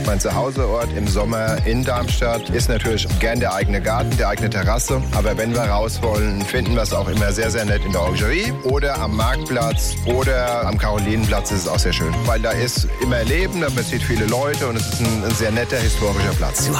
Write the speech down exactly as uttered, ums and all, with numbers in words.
Mein Zuhauseort im Sommer in Darmstadt ist natürlich gern der eigene Garten, der eigene Terrasse. Aber wenn wir raus wollen, finden wir es auch immer sehr, sehr nett in der Orangerie oder am Marktplatz oder am Karolinenplatz ist es auch sehr schön. Weil da ist immer Leben, da man sieht viele Leute und es ist ein, ein sehr netter historischer Platz.